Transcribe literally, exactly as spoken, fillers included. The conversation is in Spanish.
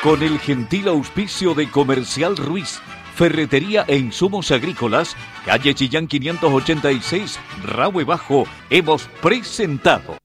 Con el gentil auspicio de Comercial Ruiz, Ferretería e Insumos Agrícolas, calle Chillán quinientos ochenta y seis, Rahue Bajo, hemos presentado